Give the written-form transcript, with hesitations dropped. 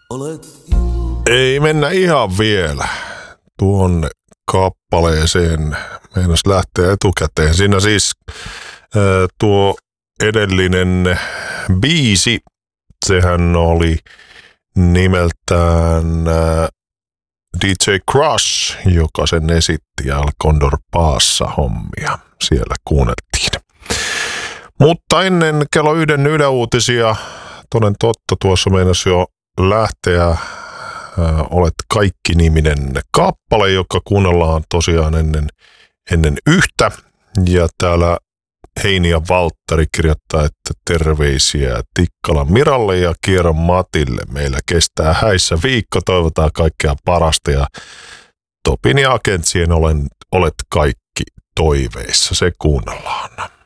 Ei mennä ihan vielä tuonne kappaleeseen. Meinas lähteä etukäteen. Siinä siis tuo edellinen biisi, sehän oli nimeltään DJ Crush, joka sen esitti ja Condor Passa hommia. Siellä kuunneltiin. Mutta ennen kello 1 uutisia, toden totta, tuossa meinas jo lähteä Olet kaikki-niminen kappale, joka kuunnellaan tosiaan ennen yhtä. Ja täällä Heini ja Valtteri kirjoittaa, että terveisiä Tikkalan Miralle ja Kieron Matille. Meillä kestää häissä viikko, toivotaan kaikkea parasta ja Topin ja Agentsien olet kaikki toiveissa. Se kuunnellaan.